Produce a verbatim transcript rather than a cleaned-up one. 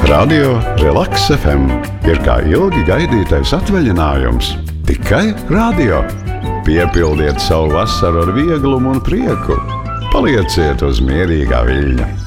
Radio Relaks F M ir kā ilgi gaidītais atvaļinājums. Tikai radio. Piepildiet savu vasaru ar vieglumu un prieku. Palieciet uz mierīgā viļņa.